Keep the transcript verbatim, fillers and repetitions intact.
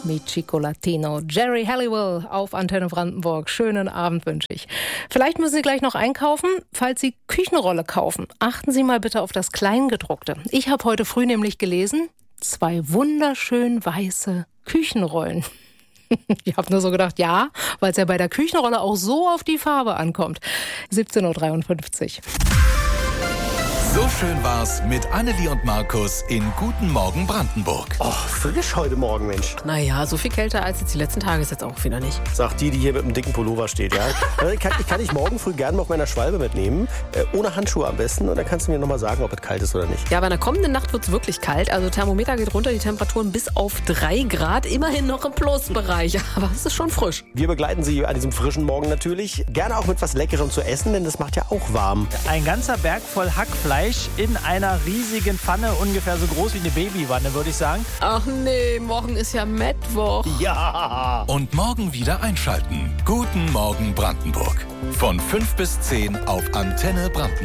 Mi Cicolatino. Jerry Halliwell auf Antenne Brandenburg. Schönen Abend wünsche ich. Vielleicht müssen Sie gleich noch einkaufen. Falls Sie Küchenrolle kaufen, achten Sie mal bitte auf das Kleingedruckte. Ich habe heute früh nämlich gelesen, zwei wunderschön weiße Küchenrollen. Ich habe nur so gedacht, ja, weil es ja bei der Küchenrolle auch so auf die Farbe ankommt. siebzehn Uhr dreiundfünfzig. So schön war's mit Annelie und Markus in Guten Morgen Brandenburg. Oh, frisch heute Morgen, Mensch. Naja, so viel kälter als jetzt die letzten Tage ist jetzt auch wieder nicht. Sagt die, die hier mit einem dicken Pullover steht, ja. Ich kann, ich kann dich morgen früh gerne auf meiner Schwalbe mitnehmen, äh, ohne Handschuhe am besten. Und dann kannst du mir nochmal sagen, ob es kalt ist oder nicht. Ja, aber in der kommenden Nacht wird's wirklich kalt. Also Thermometer geht runter, die Temperaturen bis auf drei Grad. Immerhin noch im Plusbereich, aber es ist schon frisch. Wir begleiten Sie an diesem frischen Morgen natürlich. Gerne auch mit was Leckerem zu essen, denn das macht ja auch warm. Ein ganzer Berg voll Hackfleisch in einer riesigen Pfanne, ungefähr so groß wie eine Babywanne, würde ich sagen. Ach nee, morgen ist ja Mittwoch. Ja! Und morgen wieder einschalten. Guten Morgen Brandenburg. Von fünf bis zehn auf Antenne Brandenburg.